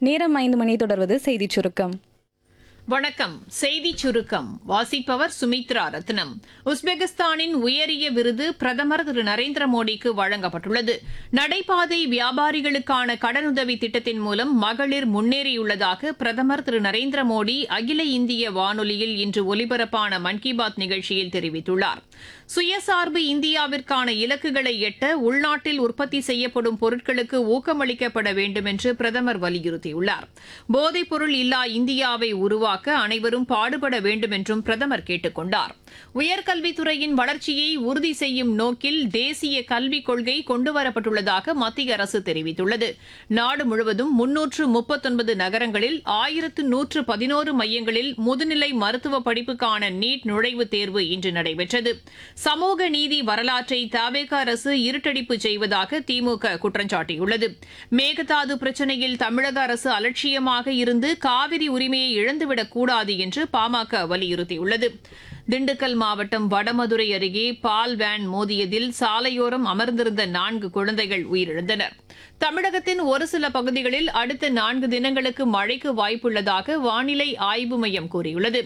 நேரம் 5 மணி. தொடர்வது செய்திச் சுருக்கம். வணக்கம். செய்தி சுருக்கம் வாசிப்பவர் சுமித்ரா ரத்னம். உஸ்பெகிஸ்தானின் உயரிய விருது பிரதமர் திரு நரேந்திர மோடிக்கு வழங்கப்பட்டுள்ளது. நடைபாதை வியாபாரிகளுக்கான கடனுதவி திட்டத்தின் மூலம் மகளிர் முன்னேறியுள்ளதாக பிரதமர் திரு நரேந்திர மோடி அகில இந்திய வானொலியில் இன்று ஒலிபரப்பான மன் கி பாத் நிகழ்ச்சியில் தெரிவித்துள்ளார். சுயசார்பு இந்தியாவிற்கான இலக்குகளை எட்ட உள்நாட்டில் உற்பத்தி செய்யப்படும் பொருட்களுக்கு ஊக்கமளிக்கப்பட வேண்டும் என்று பிரதமர் வலியுறுத்தியுள்ளார். போதைப்பொருள் இல்லா இந்தியாவை உருவாக்க அனைவரும் பாடுபட வேண்டும் என்றும் பிரதமர் கேட்டுக் கொண்டார். உயர்கல்வித்துறையின் வளர்ச்சியை உறுதி செய்யும் நோக்கில் தேசிய கல்விக் கொள்கை கொண்டுவரப்பட்டுள்ளதாக மத்திய அரசு தெரிவித்துள்ளது. நாடு முழுவதும் 339 நகரங்களில் 1111 மையங்களில் முதுநிலை மருத்துவ படிப்புக்கான நீட் நுழைவுத் தேர்வு இன்று நடைபெற்றது. சமூக நீதி வரலாற்றை தவேக அரசு இருட்டடிப்பு செய்வதாக திமுக குற்றம் சாட்டியுள்ளது. மேகதாது பிரச்சினையில் தமிழக அரசு அலட்சியமாக இருந்து காவிரி உரிமையை இழந்துவிடக் கூடாது என்று பாமக வலியுறுத்தியுள்ளது. திண்டுக்கல் மாவட்டம் வடமதுரை அருகே பால் வேன் மோதியதில் சாலையோரம் அமர்ந்திருந்த 4 குழந்தைகள் உயிரிழந்தனர். தமிழகத்தின் ஒரு சில பகுதிகளில் அடுத்த 4 தினங்களுக்கு மழைக்கு வாய்ப்புள்ளதாக வானிலை ஆய்வு மையம் கூறியுள்ளது.